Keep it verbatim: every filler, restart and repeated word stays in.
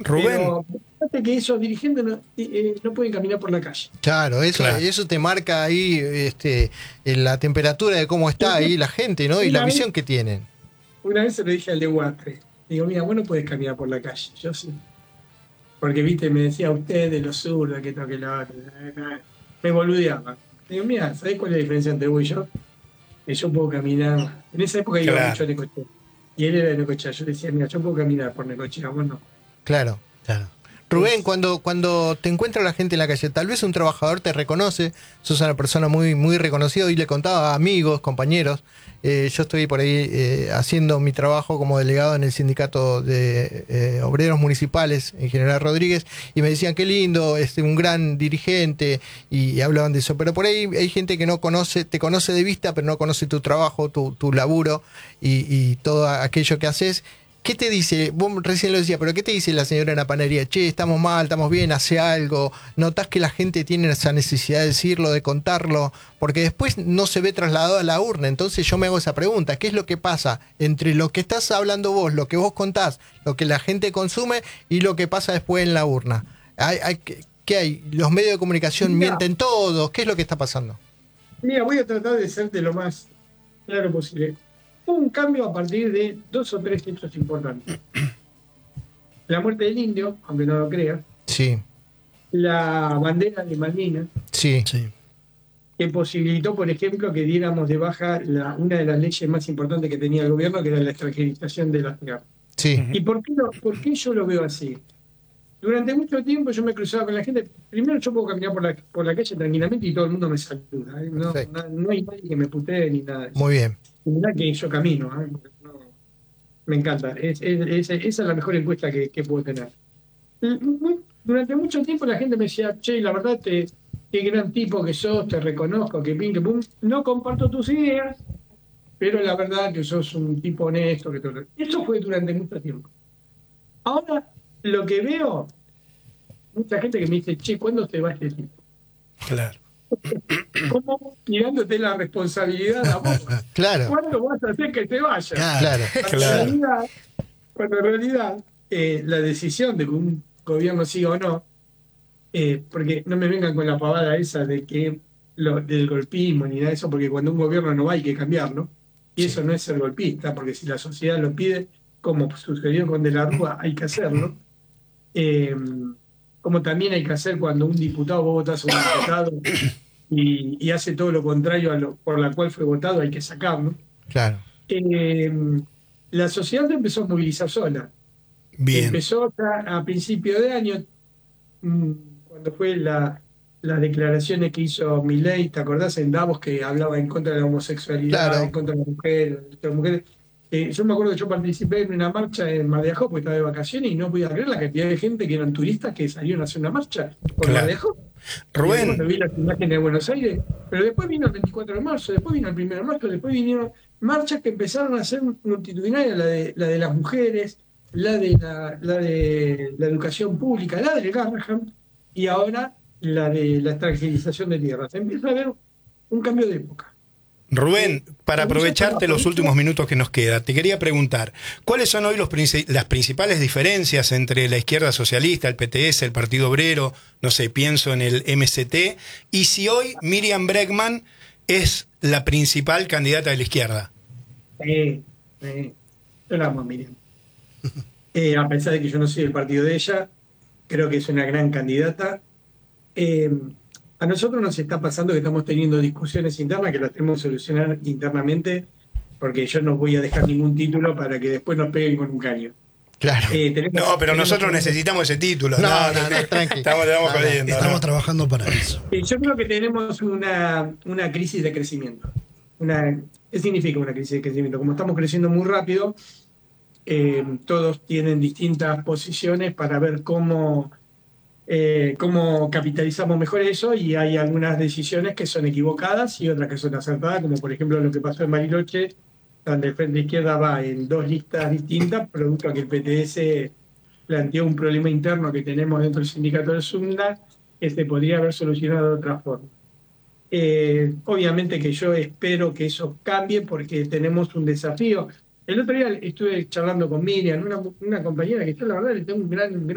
Rubén. Pero fíjate que esos dirigentes no, eh, no pueden caminar por la calle. Claro, eso, Claro. eso te marca ahí este, en la temperatura de cómo está ahí la gente, ¿no? Y la Una vez, visión que tienen. una vez se lo dije al de Huatre. Digo, mira, vos no podés caminar por la calle. Yo sí. Porque, viste, me decía usted de los zurdos, que toque la otro. Me boludeaba. Digo, mira, ¿sabés cuál es la diferencia entre vos y yo? Que yo puedo caminar. En esa época iba Claro. mucho a Necochea. Y él era de Necochea. Yo le decía, mira, yo puedo caminar por Necochea, vos no. Claro, claro. Rubén, cuando, cuando te encuentra la gente en la calle, tal vez un trabajador te reconoce, sos una persona muy, muy reconocida, y le contaba a amigos, compañeros, eh, yo estoy por ahí eh, haciendo mi trabajo como delegado en el sindicato de eh, obreros municipales en General Rodríguez, y me decían, qué lindo, este, un gran dirigente, y, y hablaban de eso, pero por ahí hay gente que no conoce, te conoce de vista, pero no conoce tu trabajo, tu, tu laburo y, y todo aquello que haces. ¿Qué te dice? Vos recién lo decías, pero ¿qué te dice la señora en la panadería? Che, estamos mal, estamos bien, hace algo. ¿Notás que la gente tiene esa necesidad de decirlo, de contarlo? Porque después no se ve trasladado a la urna. Entonces yo me hago esa pregunta. ¿Qué es lo que pasa entre lo que estás hablando vos, lo que vos contás, lo que la gente consume y lo que pasa después en la urna? ¿Hay, hay, ¿Qué hay? ¿Los medios de comunicación Mira, mienten todos? ¿Qué es lo que está pasando? mira, voy a tratar de serte lo más claro posible. Hubo un cambio a partir de dos o tres hechos importantes. La muerte del indio, aunque no lo creas, Sí, la bandera de Malvinas, sí, Sí. que posibilitó, por ejemplo, que diéramos de baja la, una de las leyes más importantes que tenía el gobierno, que era la extranjerización de las tierras. sí. ¿Y por qué, lo- por qué yo lo veo así? Durante mucho tiempo yo me cruzaba con la gente. Primero, yo puedo caminar por la, por la calle tranquilamente y todo el mundo me saluda, ¿eh? No, Perfecto. no, no hay nadie que me putee ni nada de eso. Muy bien. Y mirá que yo camino, ¿eh? No, me encanta. Es, es- es- esa es la mejor encuesta que, que puedo tener. Y, mu- Durante mucho tiempo la gente me decía, che, la verdad, te, qué gran tipo que sos, te reconozco, que pin, que pum. No comparto tus ideas, pero la verdad que sos un tipo honesto. Que te... Eso fue durante mucho tiempo. Ahora, lo que veo, mucha gente que me dice, che, ¿cuándo te va este tipo? Claro. ¿Cómo mirándote la responsabilidad a vos? Claro, ¿Cuándo vas a hacer que te vaya? claro. Cuando en Claro. realidad, cuando en realidad eh, la decisión de que un gobierno siga o no, eh, porque no me vengan con la pavada esa de que lo, del golpismo ni nada de eso, porque cuando un gobierno no va hay que cambiarlo, y eso no es ser golpista, porque si la sociedad lo pide, como sucedió con De la Rúa, hay que hacerlo. Eh, como también hay que hacer cuando un diputado, vos votás a un diputado y, y hace todo lo contrario a lo por la cual fue votado, hay que sacarlo. Claro. Eh, la sociedad se empezó a movilizar sola. Bien. Empezó a, a principio de año, mm, cuando fue la, las declaraciones que hizo Milei, ¿te acordás? En Davos, que hablaba en contra de la homosexualidad, Claro. en contra de las mujeres, de las mujeres. Eh, yo me acuerdo que yo participé en una marcha en Mar de Ajó, porque estaba de vacaciones, y no podía creer la cantidad de gente que eran turistas que salieron a hacer una marcha por Claro. Mar de Ajó. Y Rubén. cuando vi las imágenes de Buenos Aires, pero después vino el veinticuatro de marzo, después vino el primero de marzo, después vinieron marchas que empezaron a ser multitudinarias, la de, la de las mujeres, la de la, la de la educación pública, la del Garrahan, y ahora la de la extranjerización de tierras. Empieza a haber un cambio de época. Rubén, para Muchas aprovecharte los cosas. últimos minutos que nos queda, te quería preguntar, ¿cuáles son hoy los princi- las principales diferencias entre la izquierda socialista, el P T S, el Partido Obrero, no sé, pienso en el M C T, y si hoy Miriam Bregman es la principal candidata de la izquierda? Eh, eh, yo la amo a Miriam. Eh, a pesar de que yo no soy del partido de ella, creo que es una gran candidata. Eh, a nosotros nos está pasando que estamos teniendo discusiones internas que las tenemos que solucionar internamente, porque yo no voy a dejar ningún título para que después nos peguen con un caño. Claro. Eh, tenemos- No, pero tenemos- nosotros necesitamos ese título. No, no, no, tranqui. Estamos, estamos No, no, jodiendo, ¿no? Estamos trabajando para eso. Eh, Yo creo que tenemos una, una crisis de crecimiento. Una, ¿qué significa una crisis de crecimiento? Como estamos creciendo muy rápido, eh, todos tienen distintas posiciones para ver cómo, eh, cómo capitalizamos mejor eso, y hay algunas decisiones que son equivocadas y otras que son acertadas, como por ejemplo lo que pasó en Bariloche, donde el Frente Izquierda va en dos listas distintas, producto a que el P T S planteó un problema interno que tenemos dentro del sindicato del SUNDA, que se podría haber solucionado de otra forma. Eh, obviamente que yo espero que eso cambie porque tenemos un desafío. El otro día estuve charlando con Miriam, una, una compañera que yo la verdad le tengo un gran, un gran